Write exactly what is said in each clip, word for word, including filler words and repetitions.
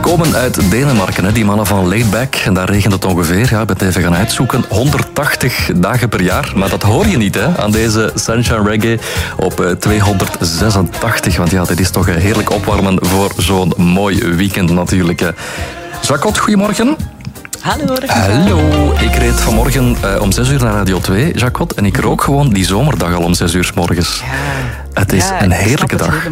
komen uit Denemarken, hè, die mannen van Laidback. En daar regent het ongeveer, ja, ik ben het even gaan uitzoeken, honderdtachtig dagen per jaar. Maar dat hoor je niet hè, aan deze Sunshine Reggae op tweehonderdzesentachtig. Want ja, dit is toch heerlijk opwarmen voor zo'n mooi weekend natuurlijk. Jacquot, goedemorgen. Hallo. Hallo. Ik reed vanmorgen uh, om zes uur naar Radio twee, Jacquot. En ik rook gewoon die zomerdag al om zes uur 's morgens. Ja. Het is ja, een heerlijke dag.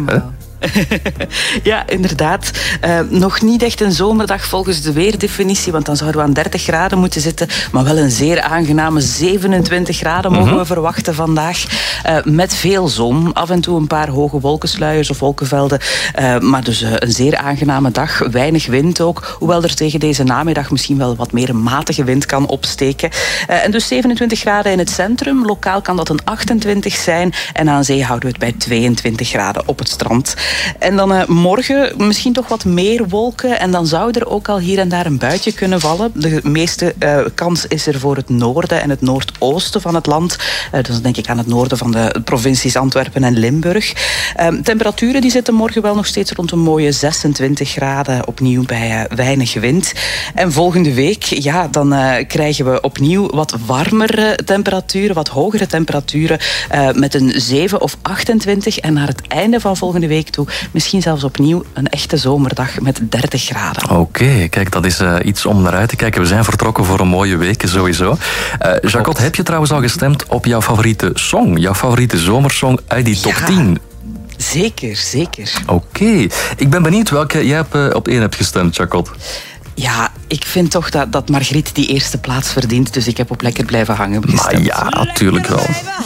Ja, inderdaad. Uh, nog niet echt een zomerdag volgens de weerdefinitie, want dan zouden we aan dertig graden moeten zitten. Maar wel een zeer aangename zevenentwintig graden mogen mm-hmm. we verwachten vandaag. Uh, met veel zon, af en toe een paar hoge wolkensluiers of wolkenvelden. Uh, maar dus uh, een zeer aangename dag. Weinig wind ook. Hoewel er tegen deze namiddag misschien wel wat meer een matige wind kan opsteken. Uh, en dus zevenentwintig graden in het centrum. Lokaal kan dat een achtentwintig zijn. En aan zee houden we het bij tweeëntwintig graden op het strand. En dan uh, morgen misschien toch wat meer wolken. En dan zou er ook al hier en daar een buitje kunnen vallen. De meeste uh, kans is er voor het noorden en het noordoosten van het land. Uh, dus dan denk ik aan het noorden van de provincies Antwerpen en Limburg. Uh, temperaturen die zitten morgen wel nog steeds rond een mooie zesentwintig graden. Opnieuw bij uh, weinig wind. En volgende week, ja, dan uh, krijgen we opnieuw wat warmere temperaturen. Wat hogere temperaturen. Uh, met een zeven of achtentwintig. En naar het einde van volgende week toe misschien zelfs opnieuw een echte zomerdag met dertig graden. Oké, okay, kijk, dat is uh, iets om naar uit te kijken. We zijn vertrokken voor een mooie week, sowieso. Uh, Jacquot, heb je trouwens al gestemd op jouw favoriete song? Jouw favoriete zomersong uit die top ja. tien? Zeker, zeker. Oké. Okay. Ik ben benieuwd welke jij hebt, uh, op één hebt gestemd, Jacquot. Ja, ik vind toch dat, dat Margriet die eerste plaats verdient. Dus ik heb op lekker blijven hangen gestemd. Maar ja, natuurlijk wel.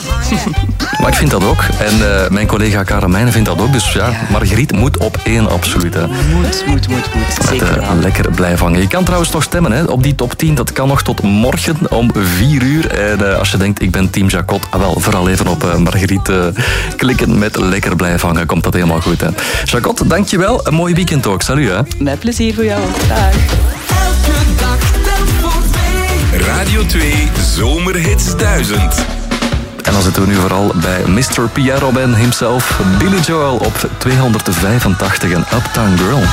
Maar ik vind dat ook. En uh, mijn collega Karamijn vindt dat ook. Dus ja, ja. Margriet moet op één, absoluut. Hè. Moet, moet, moet, moet. Zeker Met, uh, lekker blijven hangen. Je kan trouwens nog stemmen hè, op die top tien. Dat kan nog tot morgen om vier uur. En uh, als je denkt, ik ben team Jacquot, ah, wel, vooral even op uh, Margriet uh, klikken met lekker blijven hangen. Komt dat helemaal goed. Hè. Jacquot, dankjewel. Een mooi weekend ook. Salut. Hè. Met plezier voor jou. Dag. Elke dag telt voor twee. Radio twee Zomerhits duizend. En dan zitten we nu vooral bij mister Pierre Robin himself, Billy Joel op tweehonderdvijfentachtig en Uptown Girl.